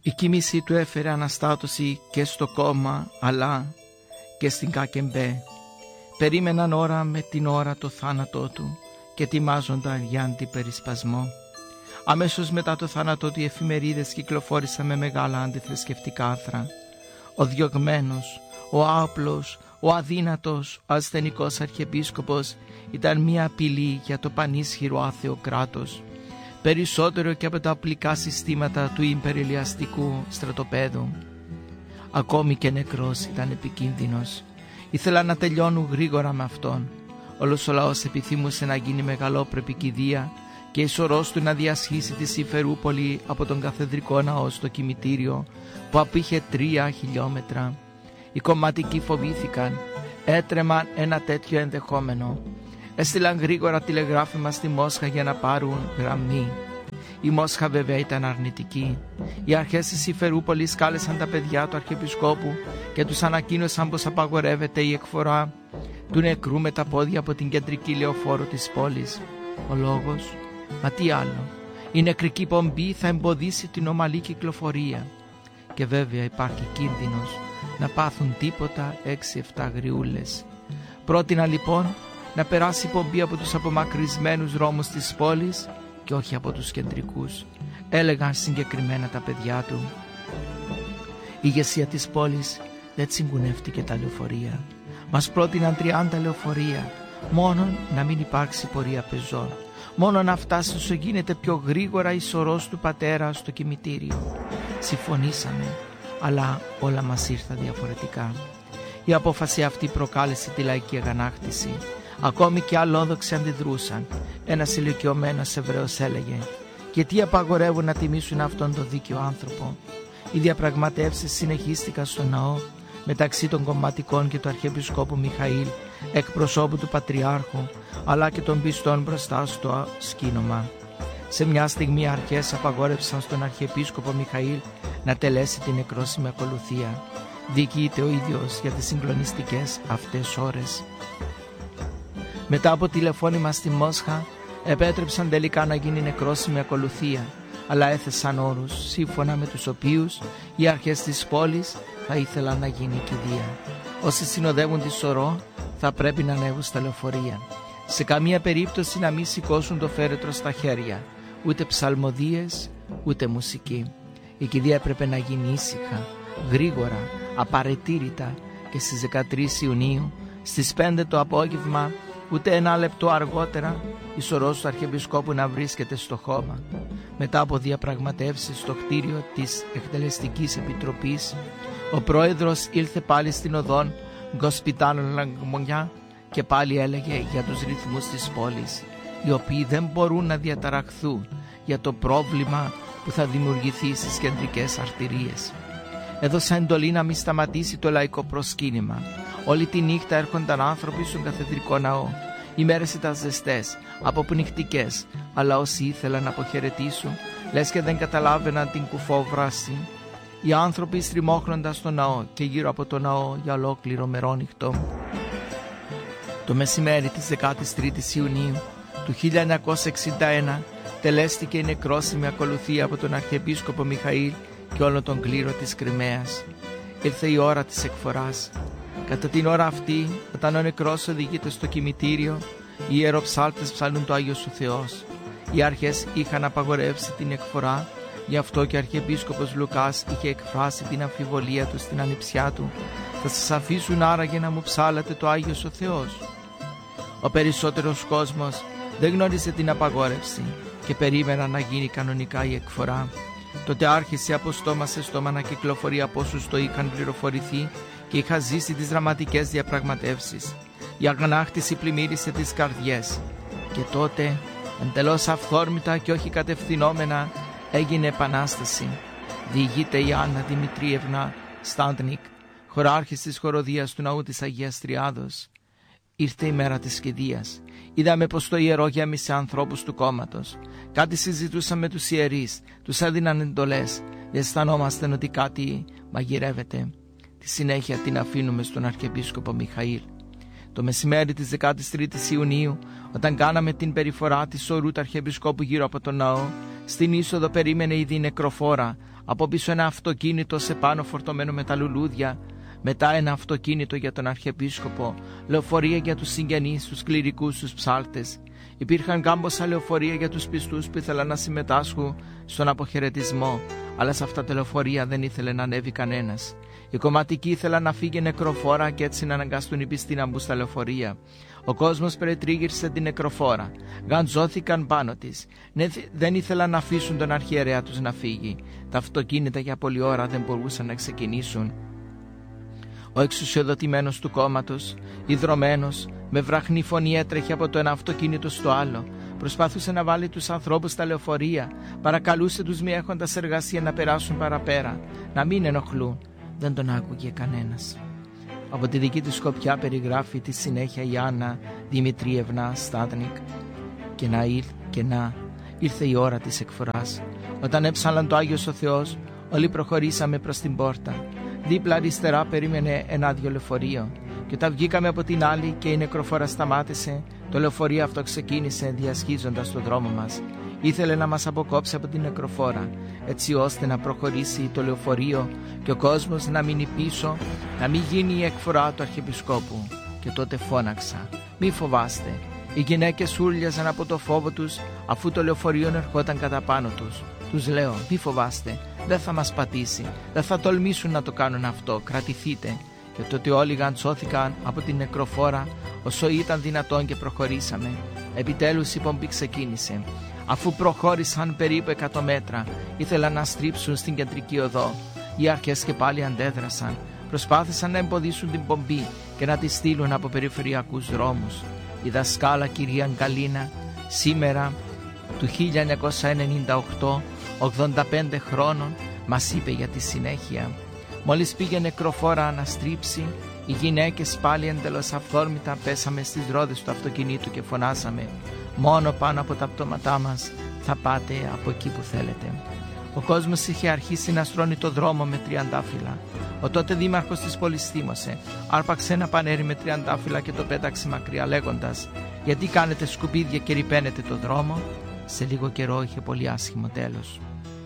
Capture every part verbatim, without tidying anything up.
Η κοίμηση του έφερε αναστάτωση και στο κόμμα αλλά και στην Κακεμπέ. Περίμεναν ώρα με την ώρα το θάνατό του και ετοιμάζονταν για αντιπερισπασμό. Αμέσως μετά το θάνατό του οι εφημερίδες κυκλοφόρησαν με μεγάλα αντιθρησκευτικά άθρα. Ο διωγμένος, ο άπλος, ο αδύνατος, ο ασθενικός αρχιεπίσκοπος ήταν μια απειλή για το πανίσχυρο άθεο κράτος, περισσότερο και από τα απλικά συστήματα του υπερελιαστικού στρατοπέδου. Ακόμη και νεκρός ήταν επικίνδυνος. Ήθελαν να τελειώνουν γρήγορα με αυτόν. Όλος ο λαός επιθυμούσε να γίνει μεγαλόπρεπη κηδεία και η σωρός του να διασχίσει τη Συμφερούπολη από τον καθεδρικό ναό στο κημητήριο που απήχε τρία χιλιόμετρα. Οι κομματικοί φοβήθηκαν, έτρεμαν ένα τέτοιο ενδεχόμενο. Έστειλαν γρήγορα τηλεγράφημα στη Μόσχα για να πάρουν γραμμή. Η Μόσχα βέβαια ήταν αρνητική. Οι αρχές της Συμφερούπολης κάλεσαν τα παιδιά του Αρχιεπισκόπου και τους ανακοίνωσαν πως απαγορεύεται η εκφορά του νεκρού με τα πόδια από την κεντρική λεωφόρο της πόλης. Ο λόγος, μα τι άλλο, η νεκρική πομπή θα εμποδίσει την ομαλή κυκλοφορία. Και βέβαια υπάρχει κίνδυνος να πάθουν τίποτα έξι εφτά γριούλες. Πρότεινα λοιπόν να περάσει η πομπή από τους απομακρυσμένους δρόμους της πόλης και όχι από τους κεντρικούς, έλεγαν συγκεκριμένα τα παιδιά του. Η ηγεσία της πόλης δεν τσιγκουνεύτηκε τα λεωφορεία. Μας πρότειναν τριάντα λεωφορεία, μόνον να μην υπάρξει πορεία πεζών, μόνο να φτάσει όσο γίνεται πιο γρήγορα η σωρός του πατέρα στο κημητήριο. Συμφωνήσαμε, αλλά όλα μας ήρθαν διαφορετικά. Η απόφαση αυτή προκάλεσε τη λαϊκή αγανάκτηση. Ακόμη και αλλόδοξοι αντιδρούσαν. Ένας ηλικιωμένος Εβραίος έλεγε: «Γιατί απαγορεύουν να τιμήσουν αυτόν τον δίκαιο άνθρωπο?» Οι διαπραγματεύσεις συνεχίστηκαν στο ναό μεταξύ των κομματικών και του Αρχιεπισκόπου Μιχαήλ, εκπροσώπου του Πατριάρχου, αλλά και των πιστών μπροστά στο σκήνομα. Σε μια στιγμή οι αρχές απαγόρευσαν στον Αρχιεπίσκοπο Μιχαήλ να τελέσει την νεκρόσιμη ακολουθία. Διοικείται ο ίδιος για τις συγκλονιστικές αυτές ώρες. Μετά από τηλεφώνημα στη Μόσχα, επέτρεψαν τελικά να γίνει νεκρόσιμη ακολουθία, αλλά έθεσαν όρους, σύμφωνα με τους οποίους οι αρχές της πόλης θα ήθελαν να γίνει κηδεία. Όσοι συνοδεύουν τη σωρό θα πρέπει να ανέβουν στα λεωφορεία. Σε καμία περίπτωση να μην σηκώσουν το φέρετρο στα χέρια, ούτε ψαλμοδίες, ούτε μουσική. Η κηδεία έπρεπε να γίνει ήσυχα, γρήγορα, απαραίτητα και στις δεκατρείς Ιουνίου, στις πέντε το απόγευμα, ούτε ένα λεπτό αργότερα, η σωρός του Αρχιεπισκόπου να βρίσκεται στο χώμα. Μετά από διαπραγματεύσεις στο κτίριο της Εκτελεστικής Επιτροπής, ο πρόεδρος ήλθε πάλι στην οδόν Γκοσπιτάλ Λαγκμονιά και πάλι έλεγε για τους ρυθμούς της πόλης, οι οποίοι δεν μπορούν να διαταραχθούν για το πρόβλημα που θα δημιουργηθεί στις κεντρικές αρτηρίες. Έδωσα εντολή να μην σταματήσει το λαϊκό προσκύνημα. Όλη τη νύχτα έρχονταν άνθρωποι στον καθεδρικό ναό. Οι μέρες ήταν ζεστές, αποπνιχτικές, αλλά όσοι ήθελαν να αποχαιρετήσουν, λες και δεν καταλάβαιναν την κουφόβραση. Οι άνθρωποι στριμώχνονταν στο ναό και γύρω από το ναό για ολόκληρο μερόνυχτο. Το μεσημέρι της δεκάτης τρίτης Ιουνίου του χίλια εννιακόσια εξήντα ένα τελέστηκε η νεκρόσιμη ακολουθία από τον Αρχιεπίσκοπο Μιχαήλ και όλο τον κλήρο της Κριμαίας. Ήρθε η ώρα της εκφοράς. Κατά την ώρα αυτή, όταν ο νεκρός οδηγείται στο κημητήριο, οι ιεροψάλτες ψαλούν το Άγιος ο Θεός. Οι αρχές είχαν απαγορεύσει την εκφορά, γι' αυτό και ο Αρχιεπίσκοπος Λουκάς είχε εκφράσει την αμφιβολία του στην ανιψιά του: «Θα σας αφήσουν άραγε να μου ψάλατε το Άγιος ο Θεός?» Ο περισσότερος κόσμος δεν γνώριζε την απαγόρευση και περίμεναν να γίνει κανονικά η εκφορά. Τότε άρχισε από στόμα σε στόμα να κυκλοφορεί από όσους το είχαν πληροφορηθεί και είχαν ζήσει τις δραματικές διαπραγματεύσεις. Η αγανάκτηση πλημμύρισε τις καρδιές και τότε, εντελώς αυθόρμητα και όχι κατευθυνόμενα, έγινε επανάσταση. Διηγείται η Άννα Δημητρίευνα Στάντνικ, χωράρχης της χοροδίας του ναού της Αγίας Τριάδος. Ήρθε η μέρα της κηδείας. Είδαμε πως το ιερό γέμισε ανθρώπους του κόμματος. Κάτι συζητούσαν με τους ιερείς, τους έδιναν εντολές. Αισθανόμασταν ότι κάτι μαγειρεύεται. Τη συνέχεια την αφήνουμε στον Αρχιεπίσκοπο Μιχαήλ. Το μεσημέρι της δεκάτης τρίτης Ιουνίου, όταν κάναμε την περιφορά της σωρού του Αρχιεπισκόπου γύρω από τον ναό, στην είσοδο περίμενε ήδη η νεκροφόρα, Από πίσω ένα αυτοκίνητο σε πάνω φορτωμένο με τα λουλούδια. Μετά ένα αυτοκίνητο για τον Αρχιεπίσκοπο, λεωφορεία για τους συγγενείς, τους κληρικούς, τους ψάλτες. Υπήρχαν κάμποσα λεωφορεία για τους πιστούς που ήθελαν να συμμετάσχουν στον αποχαιρετισμό, αλλά σε αυτά τα λεωφορεία δεν ήθελε να ανέβει κανένας. Οι κομματικοί ήθελαν να φύγει νεκροφόρα και έτσι να αναγκαστούν οι πιστοί να μπουν στα λεωφορεία. Ο κόσμος περιτρίγυρσε την νεκροφόρα. Γαντζώθηκαν πάνω της. Δεν ήθελαν να αφήσουν τον αρχιερέα τους να φύγει. Τα αυτοκίνητα για πολλή ώρα δεν μπορούσαν να ξεκινήσουν. Ο εξουσιοδοτημένος του κόμματος, ιδρωμένος, με βραχνή φωνή έτρεχε από το ένα αυτοκίνητο στο άλλο. Προσπάθησε να βάλει τους ανθρώπους στα λεωφορεία. Παρακαλούσε τους μη έχοντας εργασία να περάσουν παραπέρα, να μην ενοχλούν. Δεν τον άκουγε κανένας. Από τη δική του σκοπιά περιγράφει τη συνέχεια η Άννα Δημητρίευνα Στάτνικ. Και να ήλθε και να ήρθε η ώρα της εκφοράς. Όταν έψαλαν το Άγιος ο Θεός, όλοι προχωρήσαμε προς την πόρτα. Δίπλα αριστερά περίμενε ένα άδειο λεωφορείο. Και όταν βγήκαμε από την άλλη και η νεκροφόρα σταμάτησε, το λεωφορείο αυτό ξεκίνησε διασχίζοντας το δρόμο μας. Ήθελε να μας αποκόψει από την νεκροφόρα, έτσι ώστε να προχωρήσει το λεωφορείο και ο κόσμος να μείνει πίσω, να μην γίνει η εκφορά του Αρχιεπισκόπου. Και τότε φώναξα: «Μη φοβάστε». Οι γυναίκες ούρλιαζαν από το φόβο τους, αφού το λεωφορείο ερχόταν κατά πάνω τους. Τους λέω: «Μη φοβάστε, δεν θα μας πατήσει, δεν θα τολμήσουν να το κάνουν αυτό, κρατηθείτε». Και τότε όλοι γαντσώθηκαν από την νεκροφόρα όσο ήταν δυνατόν και προχωρήσαμε. Επιτέλους η πομπή ξεκίνησε. Αφού προχώρησαν περίπου εκατό μέτρα, ήθελαν να στρίψουν στην κεντρική οδό. Οι αρχές και πάλι αντέδρασαν. Προσπάθησαν να εμποδίσουν την πομπή και να τη στείλουν από περιφερειακούς δρόμους. Η δασκάλα κυρία Γκαλίνα, σήμερα του χίλια εννιακόσια ενενήντα οκτώ, ογδόντα πέντε χρόνων, μας είπε για τη συνέχεια. Μόλις πήγε νεκροφόρα να στρίψει, οι γυναίκες πάλι εντελώς αυθόρμητα πέσαμε στις ρόδες του αυτοκινήτου και φωνάσαμε: «Μόνο πάνω από τα πτώματά μας θα πάτε από εκεί που θέλετε». Ο κόσμος είχε αρχίσει να στρώνει το δρόμο με τριαντάφυλλα. Ο τότε δήμαρχος της πόλης θύμωσε, άρπαξε ένα πανέρι με τριαντάφυλλα και το πέταξε μακριά λέγοντας: «Γιατί κάνετε σκουπίδια και ρυπαίνετε το δρόμο?» Σε λίγο καιρό είχε πολύ άσχημο τέλος.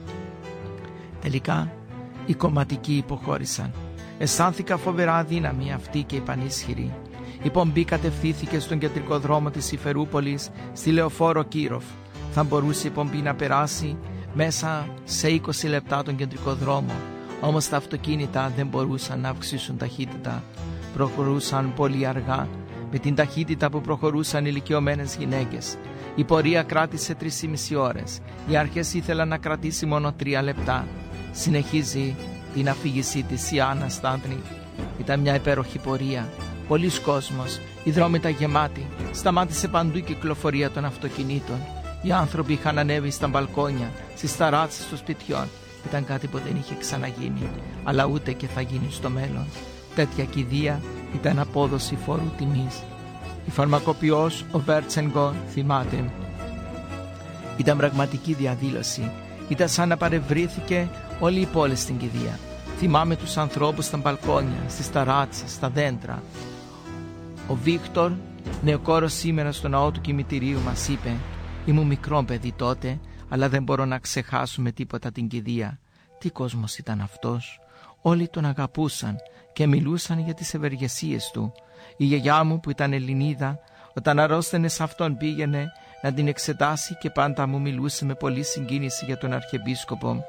Τελικά οι κομματικοί υποχώρησαν. Αισθάνθηκα φοβερά αδύναμη αυτή και η πανίσχυρη. Η πομπή κατευθύνθηκε στον κεντρικό δρόμο της Ιφερούπολης στη λεωφόρο Κύροφ. Θα μπορούσε η πομπή να περάσει μέσα σε είκοσι λεπτά τον κεντρικό δρόμο. Όμως τα αυτοκίνητα δεν μπορούσαν να αυξήσουν ταχύτητα. Προχωρούσαν πολύ αργά, με την ταχύτητα που προχωρούσαν ηλικιωμένες γυναίκες. Η πορεία κράτησε τρεις και μισή ώρες. Οι αρχές ήθελαν να κρατήσει μόνο τρία λεπτά. Συνεχίζει την αφήγησή της η Άννα Στάτνικ. Ήταν μια υπέροχη πορεία. Πολλοί κόσμος, οι δρόμοι ήταν γεμάτοι. Σταμάτησε παντού η κυκλοφορία των αυτοκινήτων. Οι άνθρωποι είχαν ανέβει στα μπαλκόνια, στις ταράτσες των σπιτιών. Ήταν κάτι που δεν είχε ξαναγίνει, αλλά ούτε και θα γίνει στο μέλλον. Τέτοια κηδεία ήταν απόδοση φόρου τιμής. Η φαρμακοποιός ο Βέρτσενγκο θυμάται: «Ήταν πραγματική διαδήλωση. Ήταν σαν να παρευρύθηκε όλη η πόλη στην κηδεία. Θυμάμαι τους ανθρώπους στα μπαλκόνια, στις ταράτσες, στα δέντρα». Ο Βίκτορ, νεοκόρος σήμερα στο ναό του κημητηρίου, μας είπε: «Ήμουν μικρό παιδί τότε, αλλά δεν μπορώ να ξεχάσουμε τίποτα την κηδεία». Τι κόσμος ήταν αυτός! Όλοι τον αγαπούσαν και μιλούσαν για τις ευεργεσίες του. Η γιαγιά μου που ήταν Ελληνίδα, όταν αρρώστενε σε αυτόν πήγαινε να την εξετάσει και πάντα μου μιλούσε με πολλή συγκίνηση για τον Αρχιεπίσκοπο.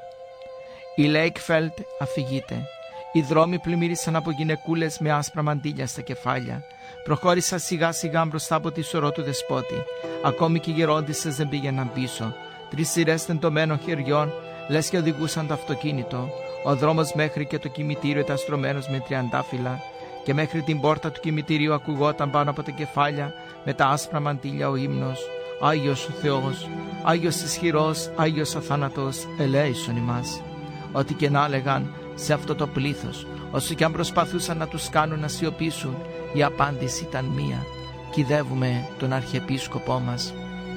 Η Λέικφελτ αφηγείται: «Οι δρόμοι πλημμύρισαν από γυναικούλες με άσπρα μαντίλια στα κεφάλια. Προχώρησα σιγά σιγά μπροστά από τη σωρό του δεσπότη. Ακόμη και οι γερόντισσες δεν πήγαιναν πίσω. Τρεις σειρές τεντωμένων χεριών, λες και οδηγούσαν το αυτοκίνητο. Ο δρόμος μέχρι και το κημητήριο ήταν στρωμένος με τριαντάφυλλα και μέχρι την πόρτα του κημητηρίου ακουγόταν πάνω από τα κεφάλια με τα άσπρα μαντίλια ο ύμνος: «Άγιος ο Θεός, Άγιος ισχυρός, Άγιος αθάνατος, ελέησον ημάς». Ό,τι και να έλεγαν σε αυτό το πλήθος, όσο και αν προσπαθούσαν να τους κάνουν να σιωπήσουν, η απάντηση ήταν μία: «Κυδεύουμε τον Αρχιεπίσκοπό μας».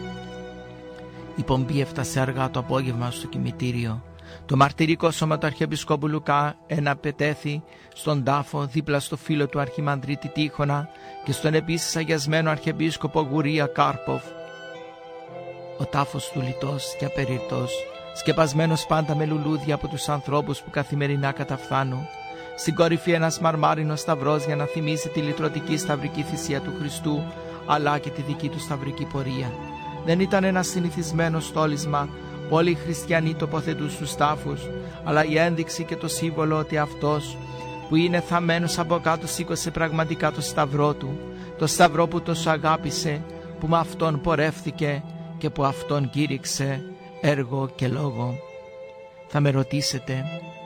Η πομπή έφτασε αργά το απόγευμα στο κημητήριο. Το μαρτυρικό σώμα του Αρχιεπισκόπου Λουκά εναπετέθη στον τάφο δίπλα στο φίλο του Αρχιμανδρίτη Τίχωνα και στον επίσης αγιασμένο Αρχιεπίσκοπο Γουρία Κάρποφ. Ο τάφος του λιτός και απεριτός σκεπασμένος πάντα με λουλούδια από τους ανθρώπους που καθημερινά καταφθάνουν. Στην κορυφή ένας μαρμάρινος σταυρός για να θυμίζει τη λυτρωτική σταυρική θυσία του Χριστού, αλλά και τη δική του σταυρική πορεία. Δεν ήταν ένα συνηθισμένο στόλισμα που όλοι οι χριστιανοί τοποθετούν στους τάφους, αλλά η ένδειξη και το σύμβολο ότι αυτός που είναι θαμμένος από κάτω σήκωσε πραγματικά το σταυρό του, το σταυρό που τόσο αγάπησε, που με αυτόν πορεύθηκε και που αυτόν κήρυξε έργο και λόγο. Θα με ρωτήσετε,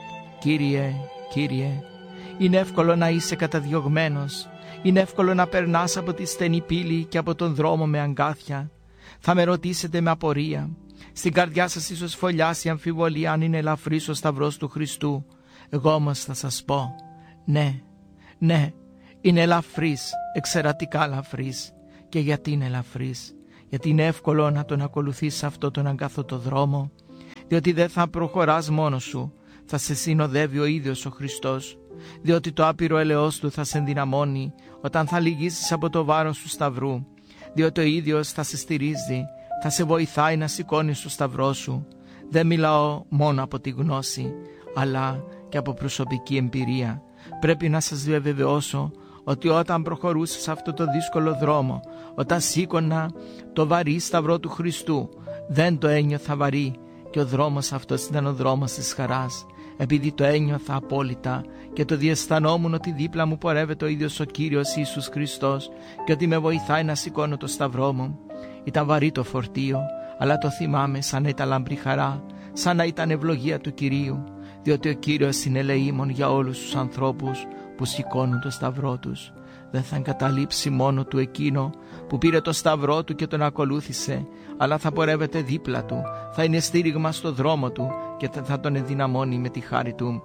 Κύριε, Κύριε, είναι εύκολο να είσαι καταδιωγμένος, είναι εύκολο να περνάς από τη στενή πύλη και από τον δρόμο με αγκάθια. Θα με ρωτήσετε με απορία, στην καρδιά σας ίσως φωλιάσει η αμφιβολία αν είναι ελαφρύς ο σταυρός του Χριστού. Εγώ όμως θα σας πω, ναι, ναι, είναι ελαφρύς, εξαιρετικά ελαφρύς. Και γιατί είναι ελαφρύς? Γιατί είναι εύκολο να τον ακολουθείς αυτό τον αγκάθωτο δρόμο, διότι δεν θα προχωράς μόνος σου, θα σε συνοδεύει ο ίδιος ο Χριστός, διότι το άπειρο ελαιός του θα σε ενδυναμώνει όταν θα λυγίσεις από το βάρος του σταυρού, διότι ο ίδιος θα σε στηρίζει, θα σε βοηθάει να σηκώνεις το σταυρό σου. Δεν μιλάω μόνο από τη γνώση, αλλά και από προσωπική εμπειρία. Πρέπει να σας διαβεβαιώσω ότι όταν προχωρούσα σε αυτό το δύσκολο δρόμο, όταν σήκωνα το βαρύ σταυρό του Χριστού, δεν το ένιωθα βαρύ, και ο δρόμος αυτός ήταν ο δρόμος της χαράς, επειδή το ένιωθα απόλυτα και το διαισθανόμουν ότι δίπλα μου πορεύεται ο ίδιος ο Κύριος Ιησούς Χριστός και ότι με βοηθάει να σηκώνω το σταυρό μου. Ήταν βαρύ το φορτίο, αλλά το θυμάμαι σαν να ήταν λαμπρή χαρά, σαν να ήταν ευλογία του Κυρίου, διότι ο Κύριος είναι ελεήμων για όλους τους ανθρώπους που σηκώνουν το σταυρό τους. Δεν θα εγκαταλείψει μόνο του εκείνο που πήρε το σταυρό του και τον ακολούθησε, αλλά θα πορεύεται δίπλα του, θα είναι στήριγμα στο δρόμο του και θα τον ενδυναμώνει με τη χάρη του.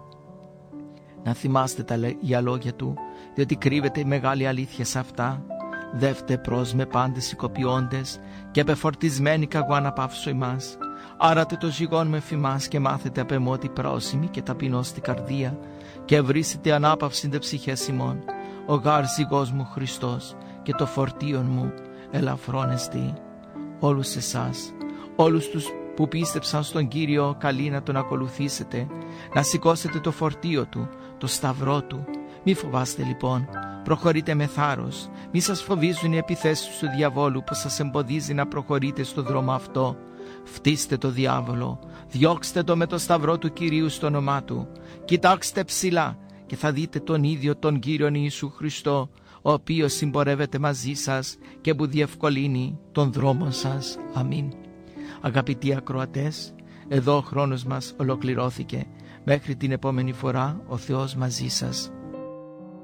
Να θυμάστε τα για λόγια του, διότι κρύβεται η μεγάλη αλήθεια σε αυτά. Δεύτε προς με πάντες οικοποιώντες και επεφορτισμένοι καγώ αναπαύσω ημάς. Άρατε το ζυγόν με φημάς και μάθετε απ' εμώ τη πρόσημη και ταπεινώ στη καρδία και ευρύσετε ανάπαυση δε ψυχές ημών. Ο γάρ ζυγός μου Χριστός και το φορτίον μου ελαφρόν εστί. Όλους εσάς, όλους τους που πίστεψαν στον Κύριο, καλεί να τον ακολουθήσετε, να σηκώσετε το φορτίο του, το σταυρό του. Μη φοβάστε λοιπόν, προχωρείτε με θάρρος, μη σας φοβίζουν οι επιθέσεις του διαβόλου που σας εμποδίζει να προχωρείτε στο δρόμο αυτό. Φτύστε το διάβολο, διώξτε το με το σταυρό του Κυρίου στο όνομά του. Κοιτάξτε ψηλά και θα δείτε τον ίδιο τον Κύριον Ιησού Χριστό, ο οποίος συμπορεύεται μαζί σας και που διευκολύνει τον δρόμο σας. Αμήν. Αγαπητοί ακροατές, εδώ ο χρόνος μας ολοκληρώθηκε. Μέχρι την επόμενη φορά ο Θεός μαζί σας.